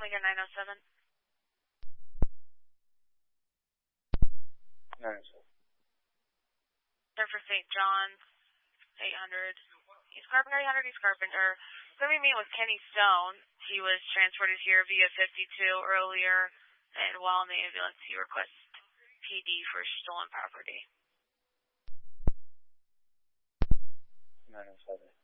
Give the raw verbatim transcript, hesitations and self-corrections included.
Lincoln nine oh seven. nine oh seven. They're for Saint John's, eight hundred. East Carpenter, eight hundred East Carpenter. Let me meet with Kenny Stone. He was transported here via fifty-two earlier, and while in the ambulance, he requests P D for stolen property. nine oh seven.